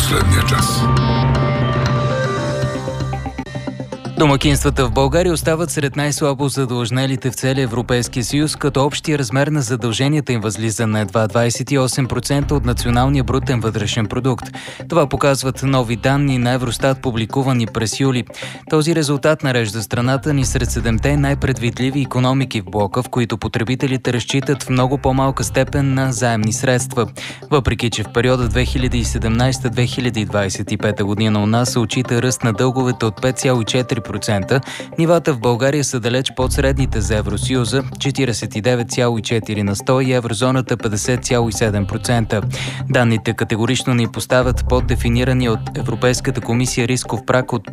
последния час. Домакинствата в България остават сред най-слабо задлъжнелите в целия Европейския съюз, като общия размер на задълженията им възлиза на едва 28% от националния брутен вътрешен продукт. Това показват нови данни на Евростат, публикувани през юли. Този резултат нарежда страната ни сред 7-те най-предвидливи икономики в блока, в които потребителите разчитат в много по-малка степен на заемни средства. Въпреки че в периода 2017-2025 година у нас се отчита ръст на дълговете от 5,4%, нивата в България са далеч под средните за Евросъюза 49,4 на 100 и еврозоната 50,7%. Данните категорично ни поставят под дефинирания от Европейската комисия рисков праг от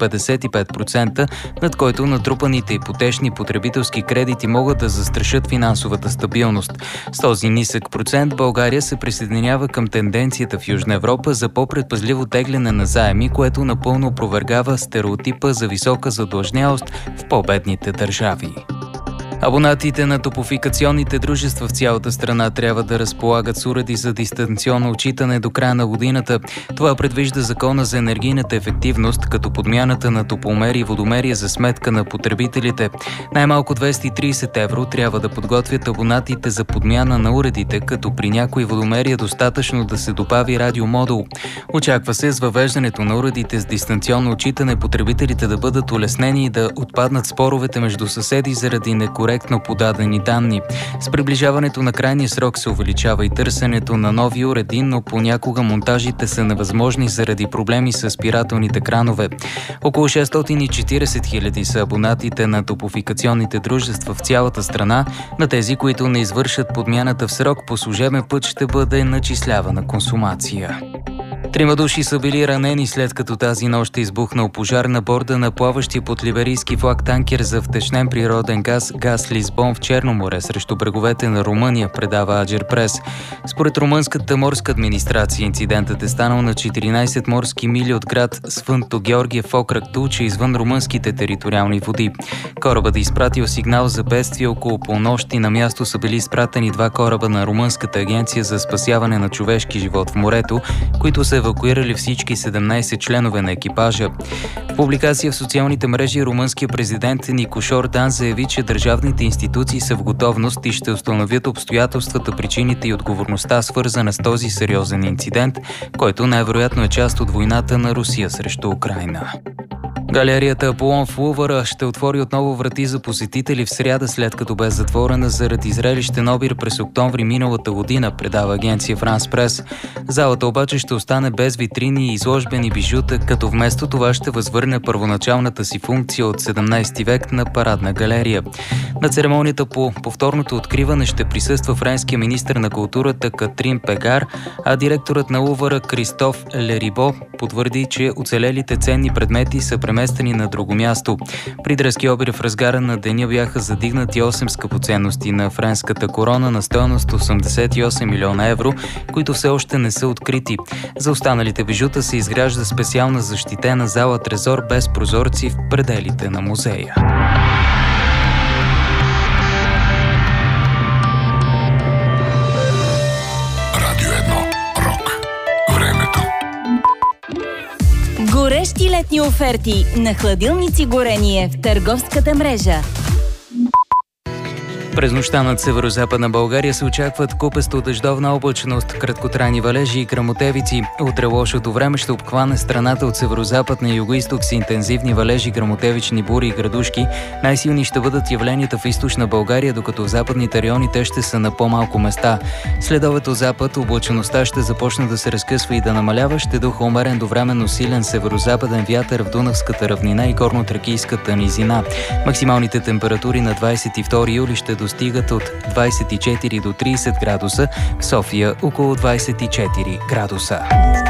55%, над който натрупаните ипотечни потребителски кредити могат да застрашат финансовата стабилност. С този нисък процент България се присъединява към тенденцията в Южна Европа за по-предпазливо тегляне на заеми, което напълно опровергава стереотипа за висока задлъжнялост в по-бедните държави. Абонатите на топлофикационните дружества в цялата страна трябва да разполагат с уреди за дистанционно отчитане до края на годината. Това предвижда Закона за енергийната ефективност, като подмяната на топломери и водомери за сметка на потребителите. Най-малко 230 евро трябва да подготвят абонатите за подмяна на уредите, като при някои водомери е достатъчно да се добави радиомодул. Очаква се с въвеждането на уредите с дистанционно отчитане потребителите да бъдат улеснени и да отпаднат споровете между съседи заради некоректно подадени данни. С приближаването на крайния срок се увеличава и търсенето на нови уреди, но понякога монтажите са невъзможни заради проблеми с спирателните кранове. Около 640 хиляди са абонатите на топлофикационните дружества в цялата страна. На тези, които не извършат подмяната в срок, по служебен път ще бъде начислявана консумация. 3 души са били ранени, след като тази нощ е избухнал пожар на борда на плаващия под либерийски флаг танкер за втечнен природен газ Газ Лисбон в Черно море срещу бреговете на Румъния, предава Аджерпрес. Според румънската морска администрация инцидентът е станал на 14 морски мили от град Свънто Георгиев окръг Тулча, извън румънските териториални води. Корабът е изпратил сигнал за бедствие около полунощ и на място са били изпратени 2 кораба на Румънската агенция за спасяване на човешки живот в морето, които са евакуирали всички 17 членове на екипажа. В публикация в социалните мрежи румънският президент Никош Ордан заяви, че държавните институции са в готовност и ще установят обстоятелствата, причините и отговорността, свързана с този сериозен инцидент, който най-вероятно е част от войната на Русия срещу Украйна. Галерията Аполон в Лувъра ще отвори отново врати за посетители в сряда, след като бе затворена заради зрелищен обир през октомври миналата година, предава агенция Франс Прес. Залата обаче ще остане без витрини и изложбени бижута, като вместо това ще възвърне първоначалната си функция от 17 век на парадна галерия. На церемонията по повторното откриване ще присъства френския министър на културата Катрин Пегар, а директорът на Лувъра Кристоф Лерибо потвърди, че оцелелите ценни предмети са преместени на друго място. При дръзки обир в разгара на деня бяха задигнати 8 скъпоценности на френската корона на стойност 88 милиона евро, които все още не са открити. За останалите бижута се изгражда специална защитена зала трезор без прозорци в пределите на музея. Горещи летни оферти на хладилници Горение в търговската мрежа. През нощта над северо-западна България се очакват купесто дъждовна облачност, краткотрайни валежи и гръмотевици. Утре лошото време ще обхване страната от северо-запад на юго-исток с интензивни валежи, гръмотевични бури и градушки. Най-силни ще бъдат явленията в източна България, докато в западните райони те ще са на по-малко места. Следовето запад облачността ще започне да се разкъсва и да намалява, ще духа умерен до временно силен северо-западен вятър в Дунавската равнина и горно-тракийската низина. Максималните температури на 22 юли ще достигат от 24 до 30 градуса, в София около 24 градуса.